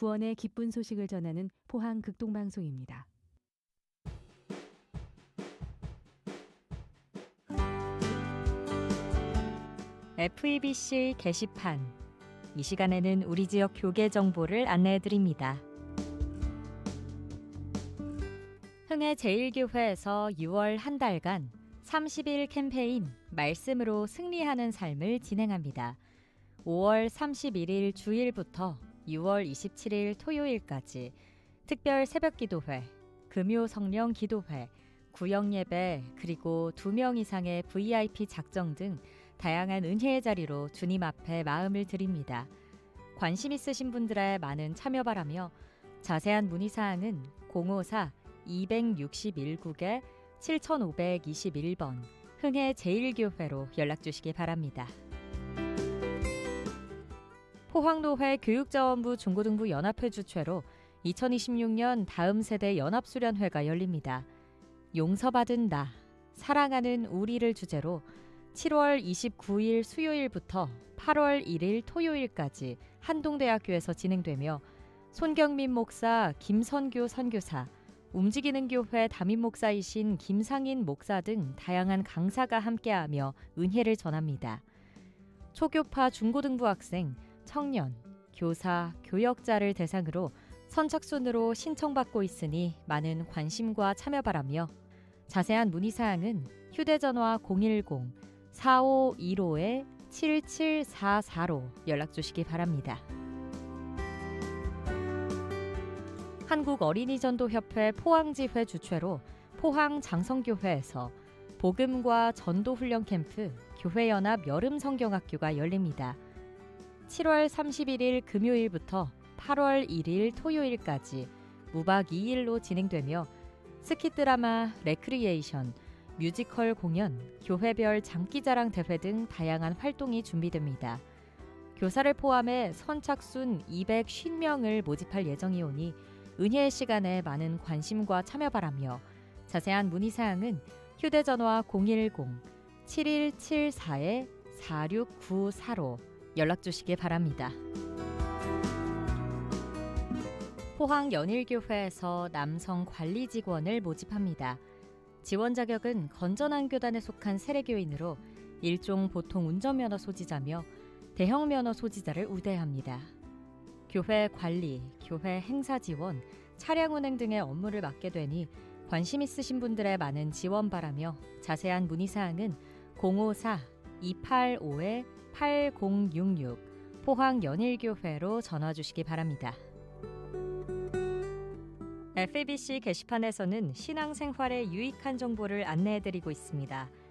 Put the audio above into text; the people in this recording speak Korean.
구원의 기쁜 소식을 전하는 포항 극동방송입니다. FEBC 게시판. 이 시간에는 우리 지역 교계 정보를 안내해드립니다. 흥해 제1교회에서 6월 한 달간 30일 캠페인 말씀으로 승리하는 삶을 진행합니다. 5월 31일 주일부터 6월 27일 토요일까지 특별 새벽기도회, 금요 성령 기도회, 구역예배, 그리고 2명 이상의 VIP 작정 등 다양한 은혜의 자리로 주님 앞에 마음을 드립니다. 관심 있으신 분들의 많은 참여 바라며 자세한 문의사항은 054-261국에 7521번 흥해 제1교회로 연락주시기 바랍니다. 포항노회 교육자원부 중고등부 연합회 주최로 2026년 다음 세대 연합수련회가 열립니다. 용서받은 나, 사랑하는 우리를 주제로 7월 29일 수요일부터 8월 1일 토요일까지 한동대학교에서 진행되며 손경민 목사, 김선교 선교사, 움직이는 교회 담임 목사이신 김상인 목사 등 다양한 강사가 함께하며 은혜를 전합니다. 초교파 중고등부 학생, 청년, 교사, 교역자를 대상으로 선착순으로 신청받고 있으니 많은 관심과 참여 바라며 자세한 문의사항은 휴대전화 010-4515-7744로 연락주시기 바랍니다. 한국어린이전도협회 포항지회 주최로 포항 장성교회에서 복음과 전도훈련 캠프 교회연합 여름성경학교가 열립니다. 7월 31일 금요일부터 8월 1일 토요일까지 무박 2일로 진행되며 스키드라마, 레크리에이션, 뮤지컬 공연, 교회별 장기자랑 대회 등 다양한 활동이 준비됩니다. 교사를 포함해 선착순 250명을 모집할 예정이오니 은혜의 시간에 많은 관심과 참여 바라며 자세한 문의사항은 휴대전화 010-7174-4694로 연락주시기 바랍니다. 포항 연일교회에서 남성 관리 직원을 모집합니다. 지원 자격은 건전한 교단에 속한 세례교인으로 일종 보통 운전면허 소지자며 대형 면허 소지자를 우대합니다. 교회 관리, 교회 행사 지원, 차량 운행 등의 업무를 맡게 되니 관심 있으신 분들의 많은 지원 바라며 자세한 문의사항은 054-285-8066 포항 연일교회로 전화 주시기 바랍니다. FEBC 게시판에서는 신앙생활에 유익한 정보를 안내해드리고 있습니다.